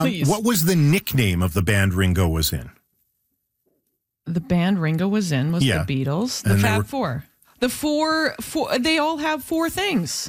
Please. What was the nickname of the band Ringo was in? The band Ringo was in was Yeah. the Beatles, the And they Fab were- Four. The four, they all have four things.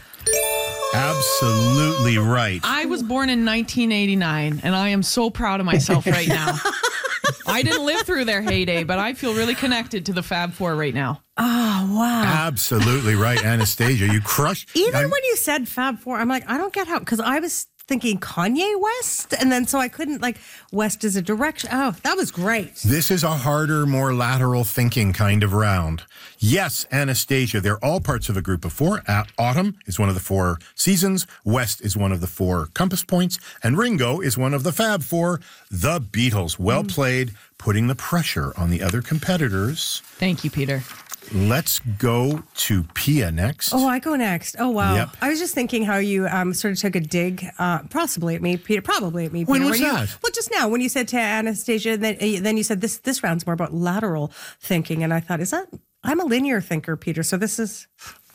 Absolutely right. I was born in 1989, and I am so proud of myself right now. I didn't live through their heyday, but I feel really connected to the Fab Four right now. Oh, wow. Absolutely right, Anastasia. You crushed. Even when you said Fab Four, I'm like, I don't get how, because I was thinking Kanye West, and then so I couldn't, like, West is a direction. Oh, that was great. This is a harder, more lateral thinking kind of round. Yes, Anastasia, they're all parts of a group of four. Autumn is one of the four seasons. West is one of the four compass points. And Ringo is one of the Fab Four, the Beatles. Well played, putting the pressure on the other competitors. Thank you, Peter. Let's go to Pia next. Oh, I go next. Oh, wow. Yep. I was just thinking how you sort of took a dig, possibly at me, Peter. Probably at me, Peter. When was you, that? Well, just now when you said to Anastasia, then you said this round's more about lateral thinking, and I thought, is that? I'm a linear thinker, Peter. So this is.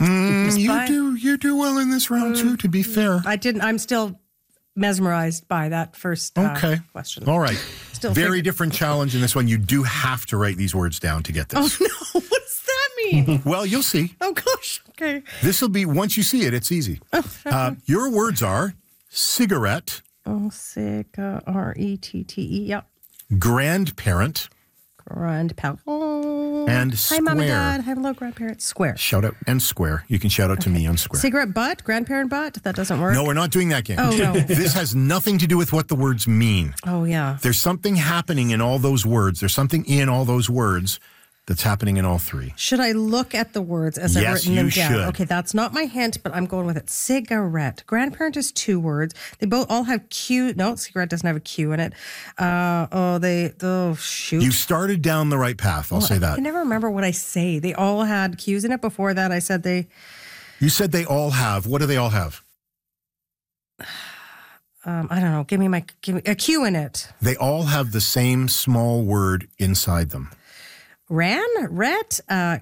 You do well in this round too. To be fair, I didn't. I'm still mesmerized by that first question. All right. Still Very different challenge in this one. You do have to write these words down to get this. Oh no! What does that mean? Well, you'll see. Oh gosh. Okay. This will be, once you see it, it's easy. Your words are cigarette, Oh, R-E-T-T-E. Yep. grandparent, Grandparent. and Hi, square. Mom and Dad. Hi, hello, grandparents. Square. Shout out, and square. You can shout out to me on square. Cigarette butt, grandparent butt. That doesn't work. No, we're not doing that game. Oh, no. This has nothing to do with what the words mean. Oh, yeah. There's something happening in all those words. There's something in all those words that's happening in all three. Should I look at the words as I've Yes, written them you down? should. Okay, that's not my hint, but I'm going with it. Cigarette. Grandparent is two words. They both all have Q. No, cigarette doesn't have a Q in it. Shoot. You started down the right path. I'll say I that. can never remember what I say. They all had Q's in it. Before that, I said they. You said they all have. What do they all have? I don't know. Give me a Q in it. They all have the same small word inside them. Parent,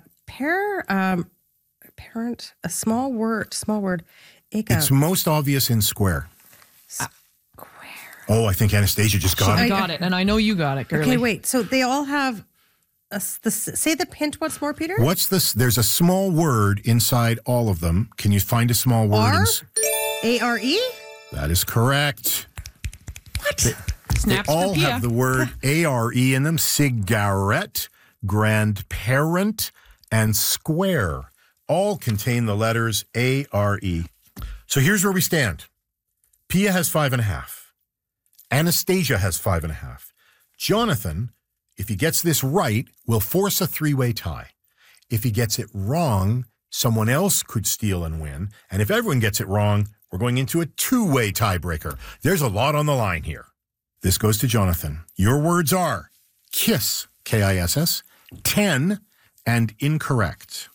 a small word. It's most obvious in square. Oh, I think Anastasia just got I it. got it, and I know you got it, girlie. Okay, wait. So they all have say the hint once more, Peter. What's this? There's a small word inside all of them. Can you find a small word? R? A-R-E? That is correct. What? They Snaps all for Pia. have the word A-R-E in them. Cigarette, grandparent, and square all contain the letters A-R-E. So here's where we stand. Pia has 5.5. Anastasia has 5.5. Jonathan, if he gets this right, will force a three-way tie. If he gets it wrong, someone else could steal and win. And if everyone gets it wrong, we're going into a two-way tiebreaker. There's a lot on the line here. This goes to Jonathan. Your words are kiss, K-I-S-S, 10, and incorrect.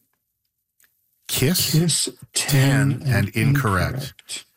Kiss 10 and incorrect.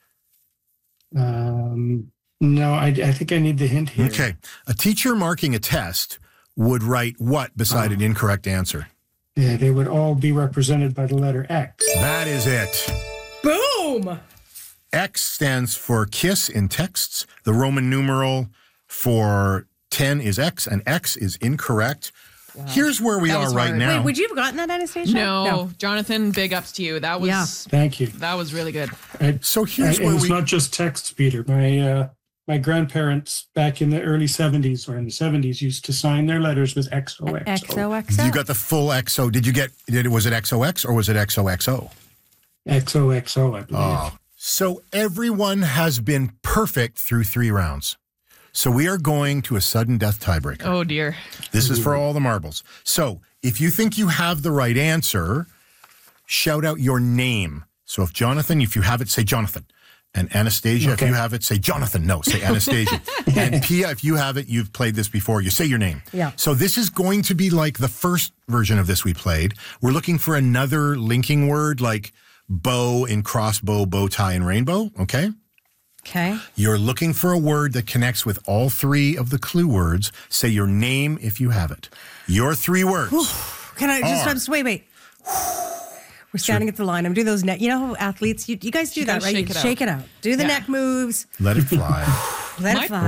No, I think I need the hint here. Okay. A teacher marking a test would write what beside an incorrect answer? Yeah, they would all be represented by the letter X. That is it. Boom! X stands for kiss in texts. The Roman numeral for 10 is X, and X is incorrect. Wow. Here's where we That are was right hard. now. Wait, would you have gotten that, Anastasia? No, Jonathan, big ups to you. That was Thank you. That was really good. So here's where it's we... not just texts, Peter. My grandparents back in the early 70s or in the 70s used to sign their letters with XOXO. XOXO. You got the full XO. Was it XOX or was it XOXO? XOXO, I believe. Oh. So everyone has been perfect through 3 rounds. So we are going to a sudden death tiebreaker. Oh, dear. This is for all the marbles. So if you think you have the right answer, shout out your name. So if Jonathan, if you have it, say Jonathan. And Anastasia, if you have it, say Jonathan. No, say Anastasia. And Pia, if you have it, you've played this before, you say your name. Yeah. So this is going to be like the first version of this we played. We're looking for another linking word like bow in crossbow, bow tie, and rainbow. Okay? Okay. You're looking for a word that connects with all 3 of the clue words. Say your name if you have it. Your 3 words. Can I just wait. We're standing at the line. I'm doing those neck. You know how athletes, you guys do that, right? shake You it shake out. it out. Do the neck moves. Let it fly. Letter My- five.